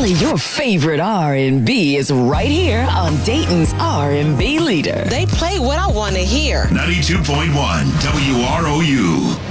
Your favorite R&B is right here on Dayton's R&B leader. They play what I want to hear. 92.1 WROU.